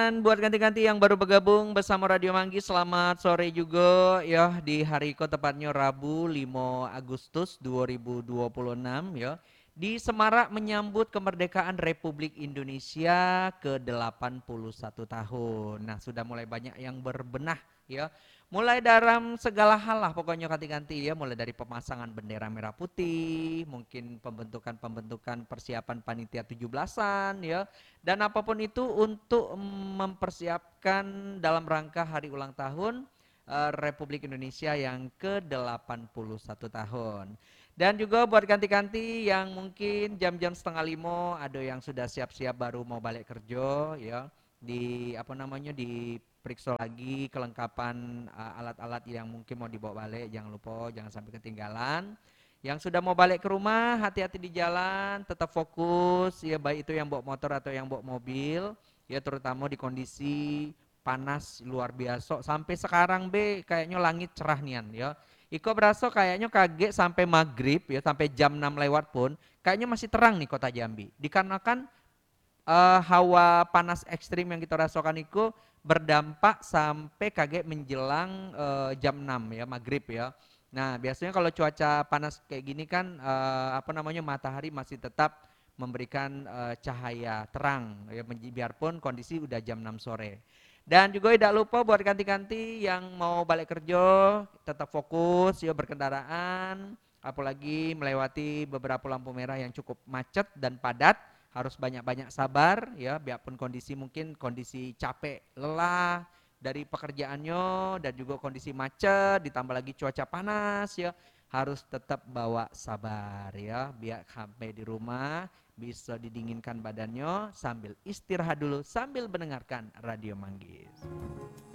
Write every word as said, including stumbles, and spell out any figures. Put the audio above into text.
Dan buat ganti-ganti yang baru bergabung bersama Radio Manggis, selamat sore juga ya di hari ko tepatnya Rabu lima Agustus dua ribu dua puluh enam ya. Di Semarak menyambut kemerdekaan Republik Indonesia ke delapan puluh satu tahun. Nah, sudah mulai banyak yang berbenah ya. Mulai dalam segala hal lah pokoknya ganti-ganti ya, mulai dari pemasangan bendera merah putih, mungkin pembentukan-pembentukan persiapan panitia tujuh belasan ya, dan apapun itu untuk mempersiapkan dalam rangka hari ulang tahun uh, Republik Indonesia yang ke delapan puluh satu tahun. Dan juga buat ganti-ganti yang mungkin jam-jam setengah lima ada yang sudah siap-siap baru mau balik kerja ya, di apa namanya diperiksa lagi kelengkapan uh, alat-alat yang mungkin mau dibawa balik, jangan lupa jangan sampai ketinggalan. Yang sudah mau balik ke rumah, hati-hati di jalan, tetap fokus ya, baik itu yang bawa motor atau yang bawa mobil ya, terutama di kondisi panas luar biasa. Sampai sekarang be kayaknya langit cerah nian ya. Iko berasa kayaknya kaget sampai maghrib ya, sampai jam enam lewat pun kayaknya masih terang nih kota Jambi. Dikarenakan uh, hawa panas ekstrim yang kita rasakan itu berdampak sampai kaget menjelang uh, jam enam ya, maghrib ya. Nah, biasanya kalau cuaca panas kayak gini kan uh, apa namanya matahari masih tetap memberikan uh, cahaya terang ya, biarpun kondisi udah jam enam sore. Dan juga tidak lupa buat ganti-ganti yang mau balik kerja tetap fokus ya berkendaraan, apalagi melewati beberapa lampu merah yang cukup macet dan padat, harus banyak-banyak sabar ya, biarpun kondisi mungkin kondisi capek, lelah dari pekerjaannya dan juga kondisi macet ditambah lagi cuaca panas ya, harus tetap bawa sabar ya, biar sampai di rumah bisa didinginkan badannya sambil istirahat dulu sambil mendengarkan Radio Manggis.